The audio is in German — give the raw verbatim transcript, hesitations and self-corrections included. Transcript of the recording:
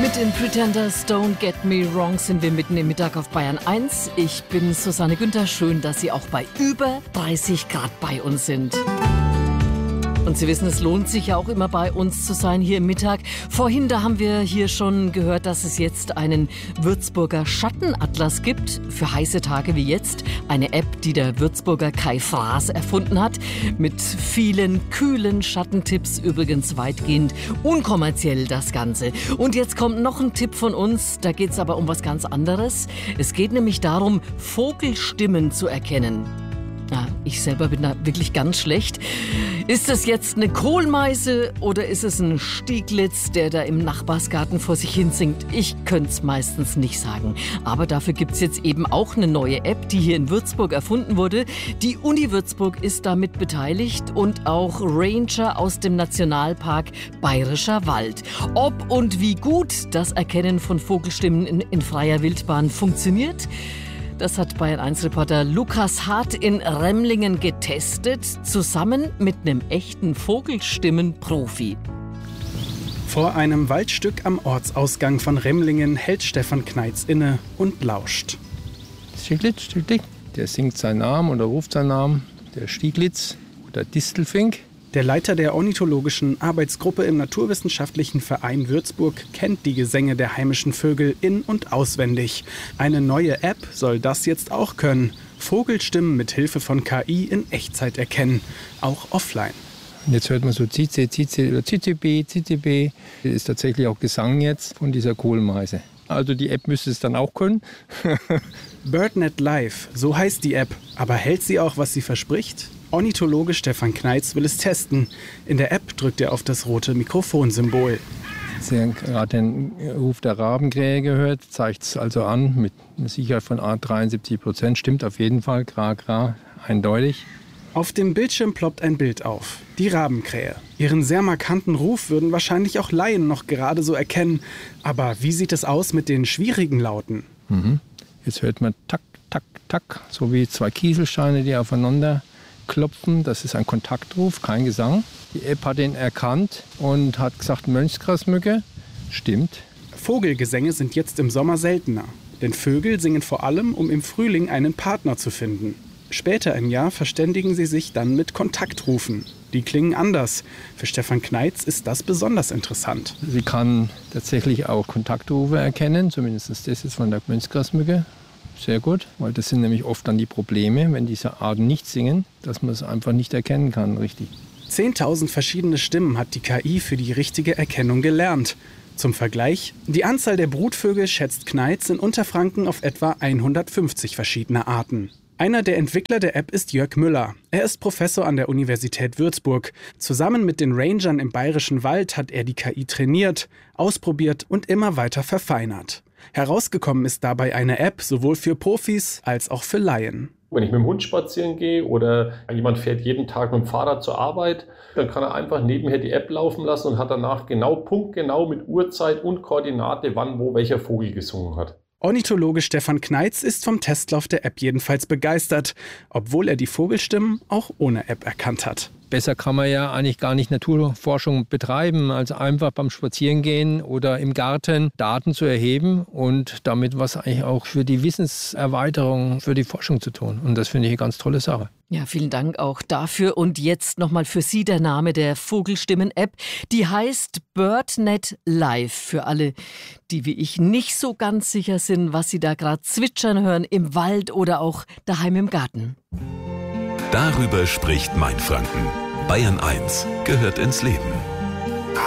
Mit den Pretenders, Don't Get Me Wrong, sind wir mitten im Mittag auf Bayern eins. Ich bin Susanne Günther. Schön, dass Sie auch bei über dreißig Grad bei uns sind. Und Sie wissen, es lohnt sich ja auch immer bei uns zu sein hier im Mittag. Vorhin, da haben wir hier schon gehört, dass es jetzt einen Würzburger Schattenatlas gibt für heiße Tage wie jetzt. Eine App, die der Würzburger Kai Fraß erfunden hat. Mit vielen kühlen Schattentipps, übrigens weitgehend unkommerziell das Ganze. Und jetzt kommt noch ein Tipp von uns, da geht es aber um was ganz anderes. Es geht nämlich darum, Vogelstimmen zu erkennen. Ja, ich selber bin da wirklich ganz schlecht. Ist das jetzt eine Kohlmeise oder ist es ein Stieglitz, der da im Nachbarsgarten vor sich hin singt? Ich könnte es meistens nicht sagen. Aber dafür gibt es jetzt eben auch eine neue App, die hier in Würzburg erfunden wurde. Die Uni Würzburg ist damit beteiligt und auch Ranger aus dem Nationalpark Bayerischer Wald. Ob und wie gut das Erkennen von Vogelstimmen in, in freier Wildbahn funktioniert, das hat Bayern eins Reporter Lukas Hart in Remlingen getestet, zusammen mit einem echten Vogelstimmen-Profi. Vor einem Waldstück am Ortsausgang von Remlingen hält Stefan Kneitz inne und lauscht. Stieglitz, Stieglitz, der singt seinen Namen oder ruft seinen Namen, der Stieglitz oder Distelfink. Der Leiter der ornithologischen Arbeitsgruppe im Naturwissenschaftlichen Verein Würzburg kennt die Gesänge der heimischen Vögel in- und auswendig. Eine neue App soll das jetzt auch können. Vogelstimmen mit Hilfe von K I in Echtzeit erkennen, auch offline. Und jetzt hört man so Zize, Zize oder Zizebe, Zizebe. Das ist tatsächlich auch Gesang jetzt von dieser Kohlmeise. Also die App müsste es dann auch können. BirdNet Live, so heißt die App. Aber hält sie auch, was sie verspricht? Ornithologe Stefan Kneitz will es testen. In der App drückt er auf das rote Mikrofonsymbol. Sie haben gerade den Ruf der Rabenkrähe gehört, zeigt es also an mit einer Sicherheit von dreiundsiebzig Prozent. Stimmt auf jeden Fall, gra, gra, eindeutig. Auf dem Bildschirm ploppt ein Bild auf. Die Rabenkrähe. Ihren sehr markanten Ruf würden wahrscheinlich auch Laien noch gerade so erkennen. Aber wie sieht es aus mit den schwierigen Lauten? Mhm. Jetzt hört man tak, tak, tak, so wie zwei Kieselsteine, die aufeinander klopfen. Das ist ein Kontaktruf, kein Gesang. Die App hat ihn erkannt und hat gesagt, Mönchsgrasmücke. Stimmt. Vogelgesänge sind jetzt im Sommer seltener. Denn Vögel singen vor allem, um im Frühling einen Partner zu finden. Später im Jahr verständigen sie sich dann mit Kontaktrufen. Die klingen anders. Für Stefan Kneitz ist das besonders interessant. Sie kann tatsächlich auch Kontaktrufe erkennen, zumindest das ist von der Mönchsgrasmücke. Sehr gut, weil das sind nämlich oft dann die Probleme, wenn diese Arten nicht singen, dass man es einfach nicht erkennen kann, richtig. zehntausend verschiedene Stimmen hat die K I für die richtige Erkennung gelernt. Zum Vergleich, die Anzahl der Brutvögel schätzt Kneitz in Unterfranken auf etwa hundertfünfzig verschiedene Arten. Einer der Entwickler der App ist Jörg Müller. Er ist Professor an der Universität Würzburg. Zusammen mit den Rangern im Bayerischen Wald hat er die K I trainiert, ausprobiert und immer weiter verfeinert. Herausgekommen ist dabei eine App sowohl für Profis als auch für Laien. Wenn ich mit dem Hund spazieren gehe oder jemand fährt jeden Tag mit dem Fahrrad zur Arbeit, dann kann er einfach nebenher die App laufen lassen und hat danach genau, punktgenau mit Uhrzeit und Koordinate, wann, wo welcher Vogel gesungen hat. Ornithologe Stefan Kneitz ist vom Testlauf der App jedenfalls begeistert, obwohl er die Vogelstimmen auch ohne App erkannt hat. Besser kann man ja eigentlich gar nicht Naturforschung betreiben, als einfach beim Spazierengehen oder im Garten Daten zu erheben und damit was eigentlich auch für die Wissenserweiterung, für die Forschung zu tun. Und das finde ich eine ganz tolle Sache. Ja, vielen Dank auch dafür. Und jetzt nochmal für Sie der Name der Vogelstimmen-App. Die heißt BirdNet Live. Für alle, die wie ich nicht so ganz sicher sind, was sie da gerade zwitschern hören, im Wald oder auch daheim im Garten. Darüber spricht Mainfranken. Bayern eins gehört ins Leben.